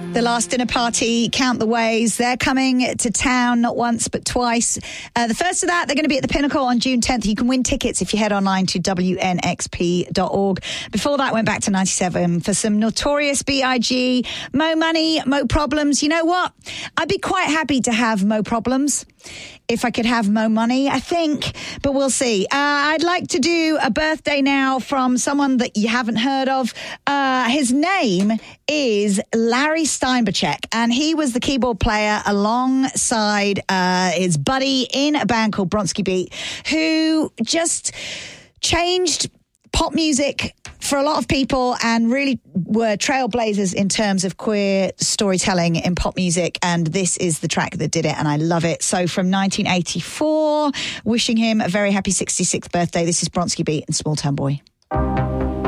The Last Dinner Party, Count the Ways. They're coming to town not once but twice. The first of that, they're going to be at the Pinnacle on June 10th. You can win tickets if you head online to wnxp.org. Before that, went back to 97 for some Notorious B.I.G., Mo Money, Mo Problems. You know what? I'd be quite happy to have Mo Problems if I could have Mo Money, I think, but we'll see. I'd like to do a birthday now from someone that you haven't heard of. His name is Larry Steinbachek, and he was the keyboard player alongside his buddy in a band called Bronski Beat, who just changed pop music for a lot of people and really were trailblazers in terms of queer storytelling in pop music. And this is the track that did it, and I love it. So from 1984, wishing him a very happy 66th birthday. This is Bronski Beat and Small Town Boy.